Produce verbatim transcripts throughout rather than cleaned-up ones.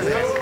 Muchas gracias.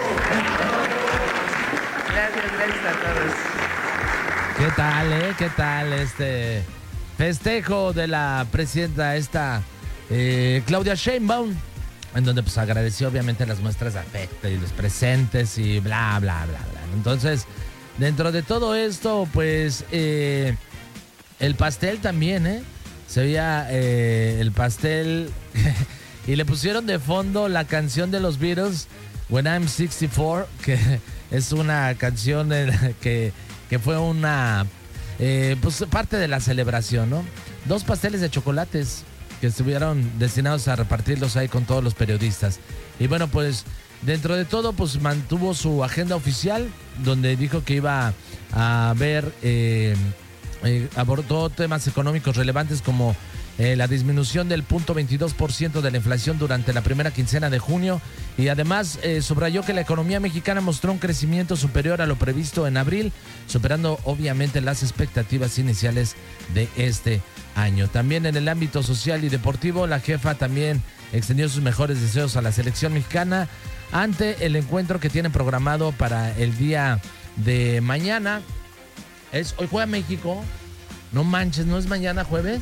Gracias, gracias a todos. ¿Qué tal, eh? ¿Qué tal este festejo de la presidenta esta eh, Claudia Sheinbaum? En donde pues agradeció obviamente las muestras de afecto y los presentes y bla, bla, bla, bla. Entonces, dentro de todo esto, pues eh, el pastel también, ¿eh? Se veía eh, el pastel y le pusieron de fondo la canción de los Beatles, When I'm sixty-four, que es una canción que, que fue una eh, pues parte de la celebración, ¿no? Dos pasteles de chocolates que estuvieron destinados a repartirlos ahí con todos los periodistas. Y bueno, pues dentro de todo, pues mantuvo su agenda oficial, donde dijo que iba a ver, eh, eh, abordó temas económicos relevantes como eh, la disminución del punto veintidós por ciento de la inflación durante la primera quincena de junio, y además eh, subrayó que la economía mexicana mostró un crecimiento superior a lo previsto en abril, superando obviamente las expectativas iniciales de este año. También en el ámbito social y deportivo, la jefa también extendió sus mejores deseos a la selección mexicana ante el encuentro que tienen programado para el día de mañana. Es, hoy juega México. No manches, ¿no es mañana jueves?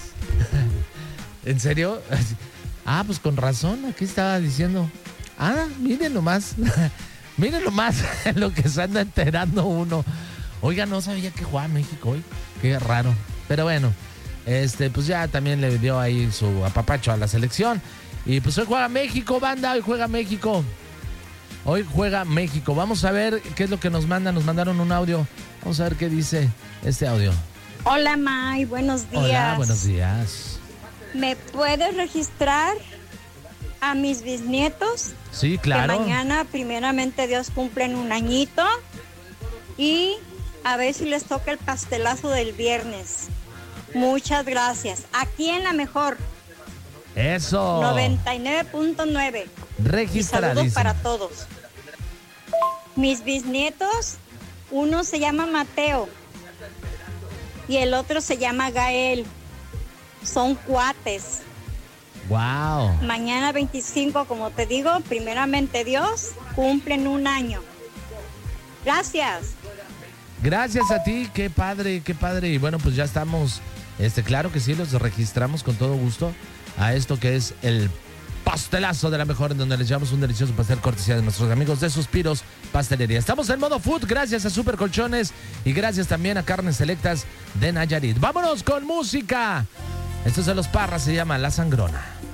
¿En serio? Ah, pues con razón, aquí estaba diciendo. Ah, miren nomás. Miren nomás lo que se anda enterando uno. Oiga, no sabía que jugaba México hoy. Qué raro. Pero bueno, este, pues ya también le dio ahí su apapacho a la selección. Y pues hoy juega México, banda, hoy juega México. Hoy juega México. Vamos a ver qué es lo que nos mandan. Nos mandaron un audio. Vamos a ver qué dice este audio. Hola, May, buenos días. Hola, buenos días. ¿Me puedes registrar a mis bisnietos? Sí, claro. Que mañana, primeramente Dios, cumplen un añito. Y a ver si les toca el pastelazo del viernes. Muchas gracias. Aquí en La Mejor. Eso. noventa y nueve punto nueve. Registradísimo. Saludos para todos. Mis bisnietos, uno se llama Mateo y el otro se llama Gael. Son cuates. Wow. Mañana veinticinco, como te digo, primeramente Dios, cumplen un año. Gracias. Gracias a ti, qué padre, qué padre. Y bueno, pues ya estamos, este, claro que sí, los registramos con todo gusto a esto que es el pastelazo de La Mejor, en donde les llevamos un delicioso pastel cortesía de nuestros amigos de Suspiros Pastelería. Estamos en modo food, gracias a Super Colchones y gracias también a Carnes Selectas de Nayarit. Vámonos con música. Esto es de Los Parras, se llama La Sangrona.